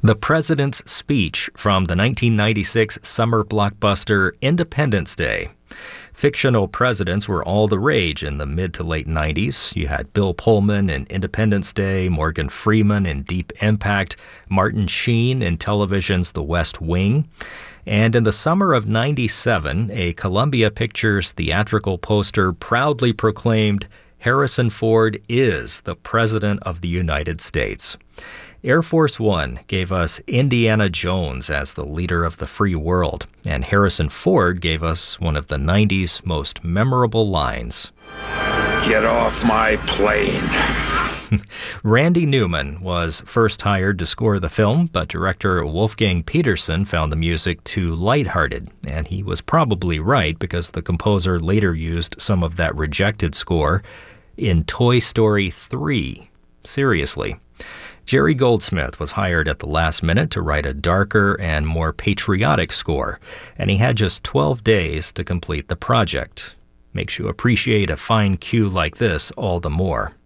The President's Speech from the 1996 summer blockbuster Independence Day. Fictional presidents were all the rage in the mid to late 90s. You had Bill Pullman in Independence Day, Morgan Freeman in Deep Impact, Martin Sheen in television's The West Wing. And in the summer of 97, a Columbia Pictures theatrical poster proudly proclaimed, "Harrison Ford is the President of the United States." Air Force One gave us Indiana Jones as the leader of the free world, and Harrison Ford gave us one of the 90s most memorable lines. "Get off my plane." Randy Newman was first hired to score the film, but director Wolfgang Petersen found the music too lighthearted, and he was probably right because the composer later used some of that rejected score in Toy Story 3. Seriously. Jerry Goldsmith was hired at the last minute to write a darker and more patriotic score, and he had just 12 days to complete the project. Makes you appreciate a fine cue like this all the more.